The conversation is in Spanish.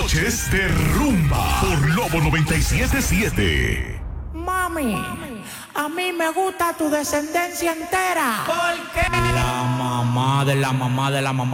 noches de rumba por Lobo 97.7. Mami, a mí me gusta tu descendencia entera. La mamá de la mamá de la mamá